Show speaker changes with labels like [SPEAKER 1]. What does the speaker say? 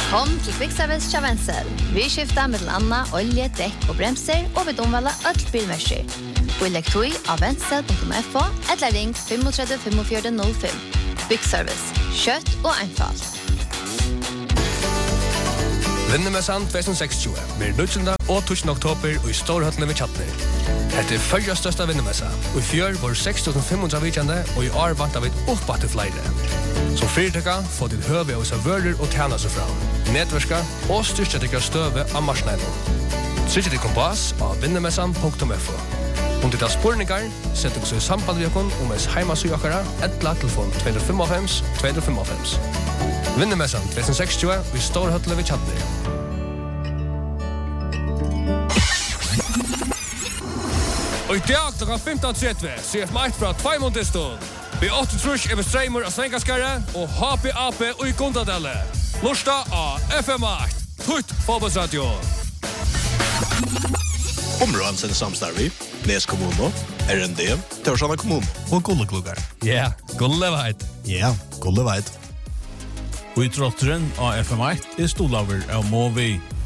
[SPEAKER 1] Kom til Kvickservice Chavenzel. Vi skifter mellom Anna, olje, dekk og bremser, og vi domvaler alt bilmersker. Og legg tog av ventsel.fo, eller ring 35 45 05. Kvickservice. Kjøtt og einfalt.
[SPEAKER 2] Vinnemessan 2026 blir 19. og 20. oktober og i Storhøttene ved Kjattner. Dette følger største vinnemessa, og i fjør var 6.500 vidkjende, og i år vant vi opp til flere. Som fyrtøkka får til høve hos av vører og tjene seg fram, nedverska og styrke til støve av marsjneilen. Trykk til kompass av vinnemessan.fo. Om det er spurningar, sett dere så i samband med dere om ens heimasøkere, eller telefon 255 255. Vinnemessan 2026 og i Storhøttene ved Kjattner. Og i dag klokka 15.30 ser et meit fra Tveimundistund. B8 Trush er med streimer av Svengaskare og HPAP og i Gondadelle. Lorsta av FM8. Tutt Fotbollsradio.
[SPEAKER 3] Områdsen samstarvi, Nes kommune, RND, Torsjana kommun og Gullekluggar.
[SPEAKER 2] Ja, Gulleveit.
[SPEAKER 3] Ja, Gulleveit.
[SPEAKER 4] Og i trotteren av FM8 er stolaver av Movi.